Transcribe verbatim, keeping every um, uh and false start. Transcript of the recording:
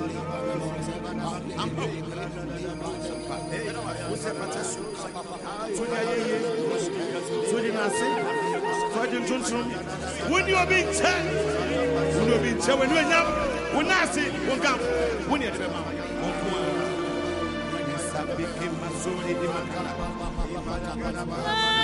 When you are being ten, when you are being ten, when you are young, when I say, when you when you are when you are